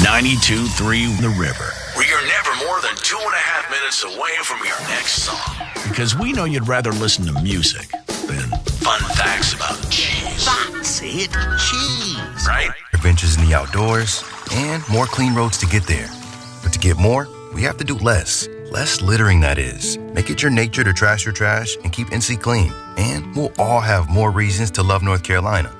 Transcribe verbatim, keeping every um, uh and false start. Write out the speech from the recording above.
ninety-two point three The River, where you're never more than two and a half minutes away from your next song. Because we know you'd rather listen to music than fun facts about cheese. That's it, cheese. Right? Adventures in the outdoors and more clean roads to get there. But to get more, we have to do less. Less littering, that is. Make it your nature to trash your trash and keep N C clean. And we'll all have more reasons to love North Carolina.